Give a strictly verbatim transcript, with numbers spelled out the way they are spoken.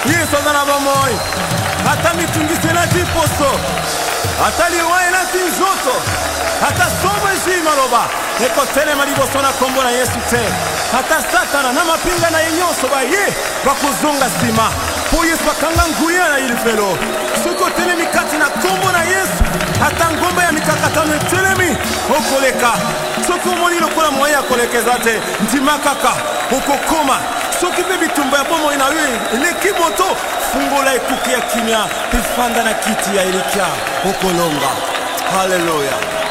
Yesu azana bomoi. Hata mitungise na tiposo. Hata liwae na tinzoto. Hata somo isi maloba. Eko tele maliboso na kombo na Yesu te. Hata satana na mapinga na yenyoso ba ye. Bakuzonga sima. Po Yesu bakanga nguya na ilifelo. Suko tele mikati na kombo na Yesu. Hata ngomba ya mikakatano telemi. Okoleka. Suko moni lokola moya kolekeza te. Ntimakaka. Okokoma. Soki pe bitumba ya bomo ina we. Lekimoto. Fungola ekuki ya kimya. Pifanda na kiti ya ilikia. Okolonga. Hallelujah.